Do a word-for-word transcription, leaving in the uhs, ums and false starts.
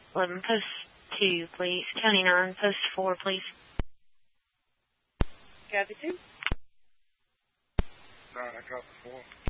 eleven, post two, please. County nine, post four, please. Copy two. Nine, I copy four.